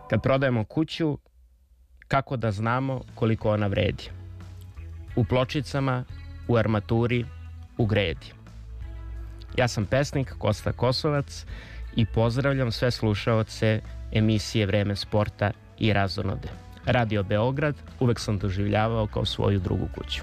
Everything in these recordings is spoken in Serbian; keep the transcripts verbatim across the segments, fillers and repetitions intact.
Kad prodajemo kuću, kako da znamo koliko ona vredi? U pločicama, u armaturi, u gredi. Ja sam pesnik Kosta Kosovac i pozdravljam sve slušaoce emisije Vreme sporta i razonode. Radio Beograd uvek sam doživljavao kao svoju drugu kuću.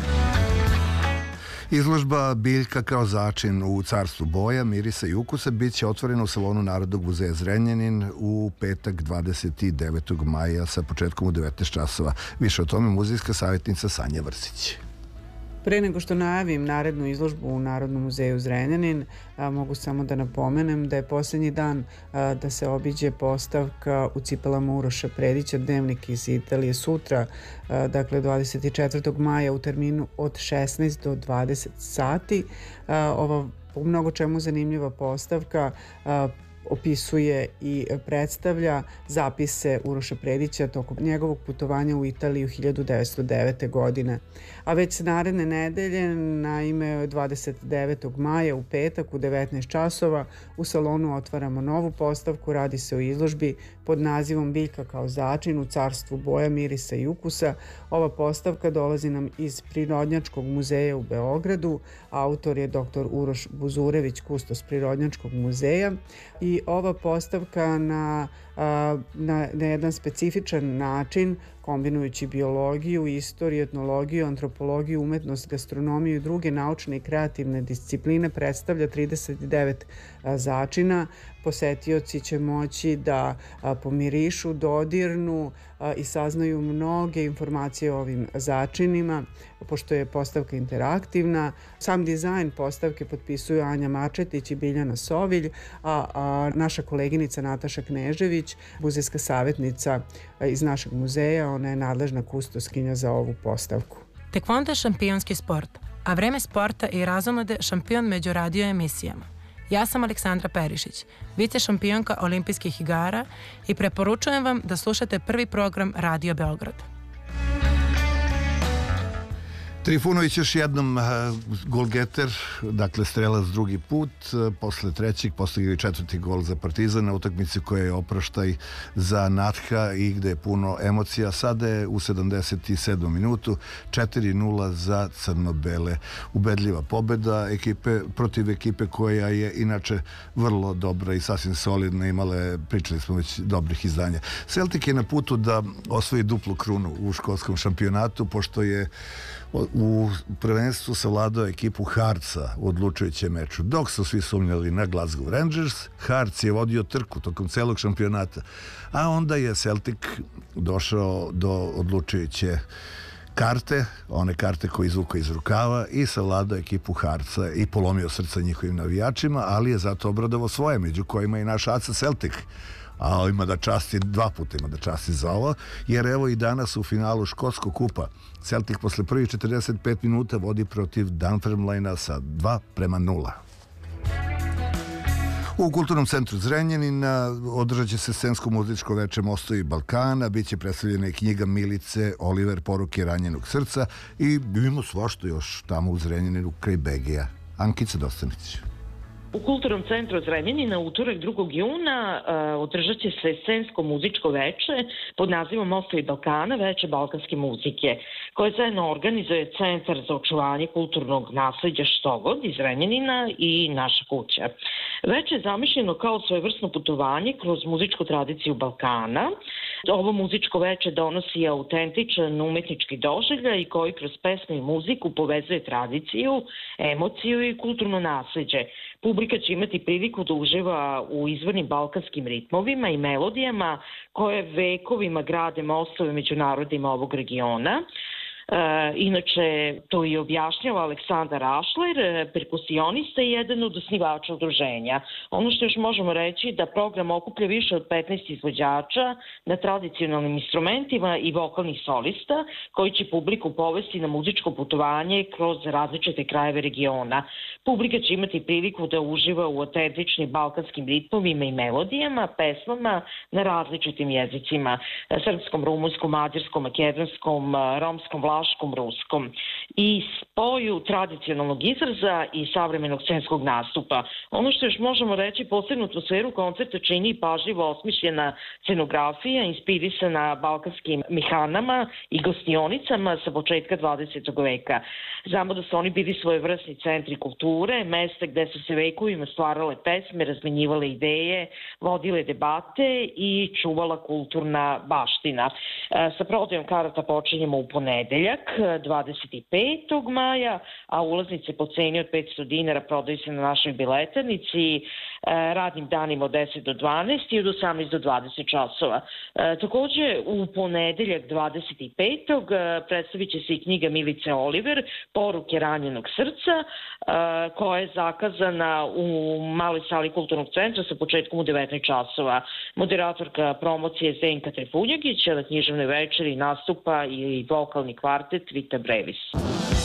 Izložba Biljka kao začin u carstvu boja, mirisa i ukusa bit će otvorena u salonu Narodnog muzeja Zrenjanin u petak dvadeset devetog maja sa početkom u devetnaest časova. Više o tome muzejska savjetnica Sanja Vrsić. Pre nego što najavim narednu izložbu u Narodnom muzeju Zrenjanin, a, mogu samo da napomenem da je posljednji dan a, da se obiđe postavka u cipelama Uroša Predića, Dnevnik iz Italije, sutra, a, dakle dvadeset četvrtog maja u terminu od šesnaest do dvadeset sati. A, ova po mnogo čemu zanimljiva postavka a, opisuje i predstavlja zapise Uroša Predića tokom njegovog putovanja u Italiju hiljadu devetsto devete. godine. A već naredne nedelje, naime dvadeset devetog maja u petak u devetnaest časova u salonu otvaramo novu postavku. Radi se o izložbi pod nazivom Biljka kao začin u carstvu boja, mirisa i ukusa. Ova postavka dolazi nam iz Prirodnjačkog muzeja u Beogradu. Autor je doktor Uroš Buzurević, kustos Prirodnjačkog muzeja, i ova postavka na, na, na jedan specifičan način, kombinujući biologiju, istoriju, etnologiju, antropologiju, umetnost, gastronomiju i druge naučne i kreativne discipline, predstavlja trideset devet začina. Posetioci će moći da pomirišu, dodirnu i saznaju mnoge informacije o ovim začinima, pošto je postavka interaktivna. Sam dizajn postavke potpisuju Anja Mačetić i Biljana Sovilj, a, a naša koleginica Nataša Knežević, muzejska savjetnica iz našeg muzeja, ona je nadležna kustoskinja za ovu postavku. Tekvondo je šampionski sport, a Vreme sporta i razonode šampion među radio emisijama. Ja sam Aleksandra Perišić, vice šampionka olimpijskih igara, i preporučujem vam da slušate prvi program Radio Beograd. Trifunović još jednom golgeter, dakle strelac drugi put, posle trećeg postigao i četvrti gol za Partizan na utakmici koja je oproštaj za Natha i gde je puno emocija. Sada je u sedamdeset sedmom minutu četiri nula za crno-bele. Ubedljiva pobeda ekipe protiv ekipe koja je inače vrlo dobra i sasvim solidna, imale, pričali smo već, dobrih izdanja. Celtic je na putu da osvoji duplu krunu u školskom šampionatu, pošto je u prvenstvu savladao ekipu Heartsa u odlučujućem meču. Dok su svi sumnjali na Glasgow Rangers, Hearts je vodio trku tokom celog šampionata, a onda je Celtic došao do odlučujuće karte, one karte koje izvuka iz rukava, i savladao ekipu Heartsa i polomio srca njihovim navijačima, ali je zato obradovao svoje, među kojima i naš A C Celtic. A ima da časti, dva puta ima da časti za ovo, jer evo i danas u finalu Škotskog kupa Celtic posle prvih četrdeset pet minuta vodi protiv Dunfermlinea sa dva prema nula. U Kulturnom centru Zrenjanina održat će se scensko-muzičko veče Mostovi Balkana, bit će predstavljena i knjiga Milice Oliver Poruke ranjenog srca i ima svašta još tamo u Zrenjaninu kraj Begija. Ankica Dostanić. U Kulturnom centru Zrenjanina utorak drugog juna uh, održat će se scensko-muzičko veče pod nazivom Mostovi Balkana, veče balkanske muzike, koje zajedno organizuje Centar za očuvanje kulturnog nasleđa Štogod iz Zrenjanina i Naša kuća. Veče je zamišljeno kao svojevrsno putovanje kroz muzičku tradiciju Balkana. Ovo muzičko veče donosi autentičan umetnički doživljaj koji kroz pesmu i muziku povezuje tradiciju, emociju i kulturno nasleđe. Publika će imati priliku da uživa u izvornim balkanskim ritmovima i melodijama koje vekovima grade mostove među narodima ovog regiona. E, inače, to i objašnjava Aleksandar Ašler, perkusionista i jedan od osnivača udruženja. Ono što još možemo reći da program okuplja više od petnaest izvođača na tradicionalnim instrumentima i vokalnih solista koji će publiku povesti na muzičko putovanje kroz različite krajeve regiona. Publika će imati priliku da uživa u autentičnim balkanskim ritmovima i melodijama, pesmama na različitim jezicima: srpskom, rumunskom, mađarskom, makedonskom, romskom, vlaškom ruskom i spoju tradicionalnog izraza i savremenog scenskog nastupa. Ono što još možemo reći, posebnu atmosferu koncerta čini i pažljivo osmišljena scenografija inspirisana balkanskim mehanama i gostionicama sa početka dvadesetog veka. Znamo da su oni bili svojevrsni centri kulture, mesta gde su se vekovima stvarale pesme, razmenjivale ideje, vodile debate i čuvala kulturna baština. Sa prodajom karata počinjemo u ponedeljak, dvadeset petog maja, a ulaznice po ceni od petsto dinara prodaju se na našoj biletarnici radnim danima od deset do dvanaest i od osamnaest do dvadeset časova. Takođe, u ponedeljak dvadeset petog predstavit će se i knjiga Milice Oliver, Poruke ranjenog srca, koja je zakazana u maloj sali kulturnog centra sa početkom u devetnaest časova. Moderatorka promocije Zdenka Trifunjagić, na književnoj večeri nastupa i vokalni kvartet Vita Brevis.